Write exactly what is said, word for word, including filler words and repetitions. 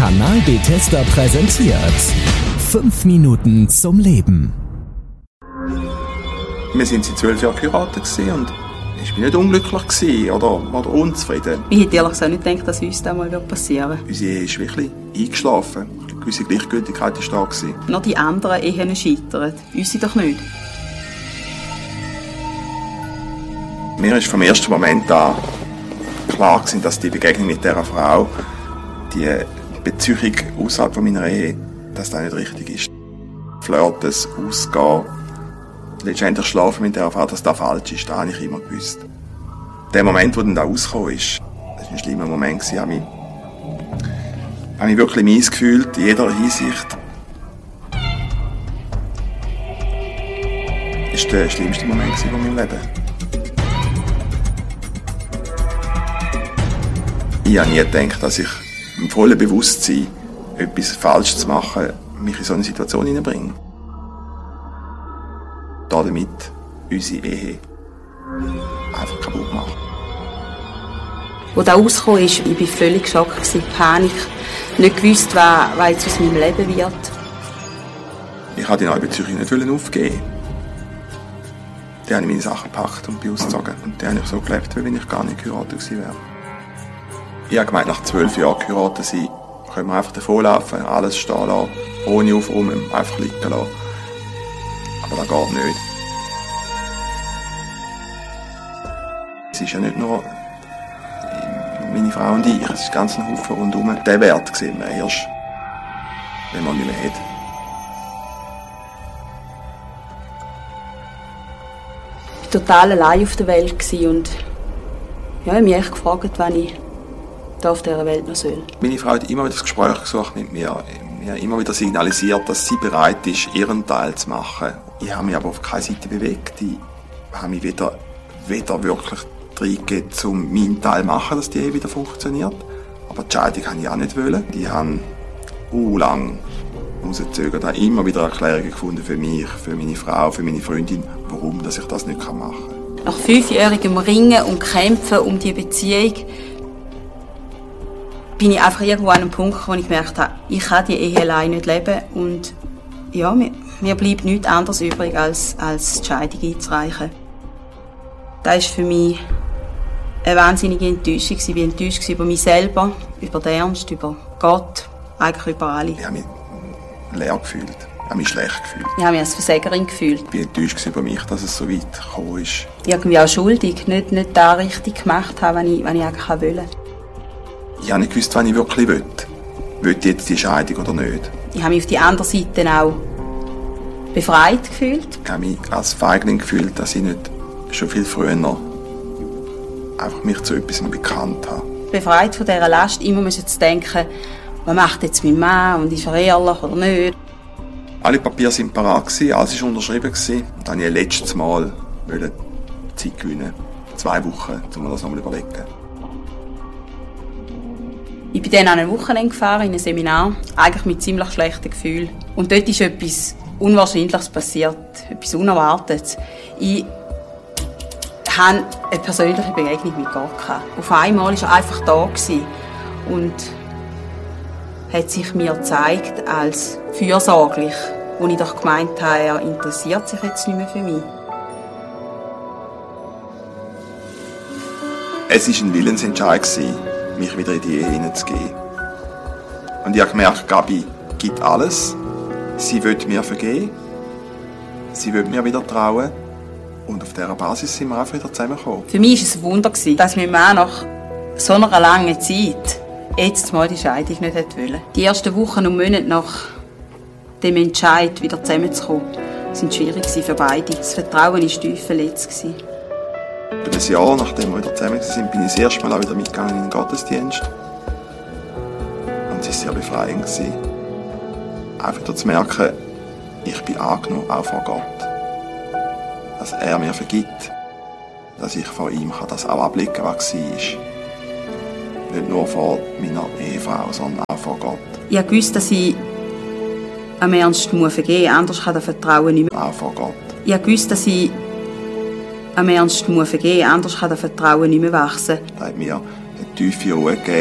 Kanal Bethesda präsentiert fünf Minuten zum Leben. Wir sind seit zwölf Jahren geheiratet und ich bin nicht unglücklich gewesen oder, oder unzufrieden. Ich hätte ehrlich gesagt nicht gedacht, dass uns das mal passieren wird. Unsere Ehe ist wirklich eingeschlafen. Eine gewisse Gleichgültigkeit war da gewesen. Nur die anderen Ehen scheitern, unsere doch nicht. Mir ist vom ersten Moment an klar gewesen, dass die Begegnung mit dieser Frau, die Beziehung außerhalb von meiner Ehe, dass das nicht richtig ist. Flirten, ausgehen, letztendlich schlafen mit dieser Frau, dass das falsch ist, das habe ich immer gewusst. Der Moment, wo dann da rausgekommen ist, das war ein schlimmer Moment. Ich habe mich, habe mich wirklich mies gefühlt, in jeder Hinsicht. Das war der schlimmste Moment von meinem Leben. Ich habe nie gedacht, dass ich im vollen Bewusstsein, etwas falsch zu machen, mich in so eine Situation hineinbringe. Damit unsere Ehe einfach kaputt machen. Als das rausgekommen ist, ich war völlig geschockt, Panik. Nicht gewusst, was, was jetzt aus meinem Leben wird. Ich wollte die neue Beziehung nicht aufgeben. Dann habe ich meine Sachen gepackt und bin ausgezogen. Und dann habe ich so gelebt, wie wenn ich gar nicht geheiratet gewesen wäre. Ich habe gemeint, nach zwölf Jahren geheiratet sein, können wir einfach davonlaufen, alles stehen lassen, ohne aufräumen, einfach liegen lassen. Aber das geht nicht. Es ist ja nicht nur meine Frau und ich, es ist ganz ein Haufen rundherum. Den Wert sehen wir erst, wenn man nicht mehr hat. Ich war total allein auf der Welt und ja, ich habe mich echt gefragt, wann ich hier auf dieser Welt noch soll. Meine Frau hat immer wieder das Gespräch gesucht mit mir. Ich habe immer wieder signalisiert, dass sie bereit ist, ihren Teil zu machen. Ich habe mich aber auf keine Seite bewegt. Ich habe mich weder, weder wirklich reingegeben, um meinen Teil zu machen, dass die Ehe wieder funktioniert. Aber die Scheidung wollte ich auch nicht wollen. Die haben uh, lang rausgezögert. Ich habe immer wieder Erklärungen gefunden für mich, für meine Frau, für meine Freundin, warum dass ich das nicht machen kann. Nach fünfjährigem Ringen und Kämpfen um die Beziehung bin ich einfach irgendwo an einem Punkt, wo ich gemerkt habe, ich kann die Ehe allein nicht leben und ja, mir, mir bleibt nichts anderes übrig, als, als die Scheidung einzureichen. Das war für mich eine wahnsinnige Enttäuschung. Ich war enttäuscht über mich selber, über den Ernst, über Gott, eigentlich über alle. Ich habe mich leer gefühlt, ich habe mich schlecht gefühlt. Ich habe mich als Versägerin gefühlt. Ich war enttäuscht über mich, dass es so weit gekommen ist. Irgendwie auch schuldig, nicht, nicht das richtig gemacht habe, was ich, was ich eigentlich wollte. Ich habe nicht gewusst, was ich wirklich will. Will ich jetzt die Scheidung oder nicht? Ich habe mich auf die andere Seite auch befreit gefühlt. Ich habe mich als Feigling gefühlt, dass ich nicht schon viel früher einfach mich zu etwas bekannt habe. Befreit von dieser Last, immer müssen zu denken, was macht jetzt mein Mann und ist er ehrlich oder nicht. Alle Papiere waren parat, alles war unterschrieben. Und dann wollte ich ein letztes Mal Zeit gewinnen. Zwei Wochen, um mir das nochmal zu überlegen. Ich bin dann an ein Wochenende gefahren, in ein Seminar, eigentlich mit ziemlich schlechten Gefühlen. Und dort ist etwas Unwahrscheinliches passiert, etwas Unerwartetes. Ich hatte eine persönliche Begegnung mit Gott gehabt. Auf einmal war er einfach da und hat sich mir gezeigt als fürsorglich, wo ich doch gemeint habe, er interessiert sich jetzt nicht mehr für mich. Es war ein Willensentscheid, mich wieder in die Ehe hineinzugeben. Und ich habe gemerkt, Gabi gibt alles. Sie will mir vergeben. Sie will mir wieder trauen. Und auf dieser Basis sind wir einfach wieder zusammengekommen. Für mich war es ein Wunder, dass mein Mann nach so einer langen Zeit jetzt mal die Scheidung nicht wollte. Die ersten Wochen und Monate nach dem Entscheid, wieder zusammenzukommen, waren schwierig für beide. Das Vertrauen war tief verletzt. Über ein Jahr, nachdem wir wieder zusammen waren, bin ich das erste Mal auch wieder mitgegangen in den Gottesdienst. Und es war sehr befreiend. Einfach wieder zu merken, ich bin angenommen, auch von Gott. Dass er mir vergibt, dass ich von ihm das auch ablegen kann, was war. Nicht nur von meiner Ehefrau, sondern auch von Gott. Ich wusste, dass ich am Ernst vergeben muss, anders kann das Vertrauen nicht mehr. Auch von Gott. Ich wusste, dass ich am Ernst vergeben muss, anders kann das Vertrauen nicht mehr wachsen. Das hat mir eine tiefe Ruhe gegeben.